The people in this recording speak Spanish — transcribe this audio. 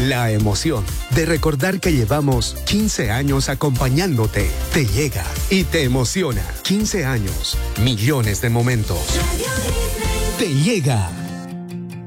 La emoción de recordar que llevamos 15 años acompañándote te llega y te emociona. 15 años, millones de momentos. Te llega.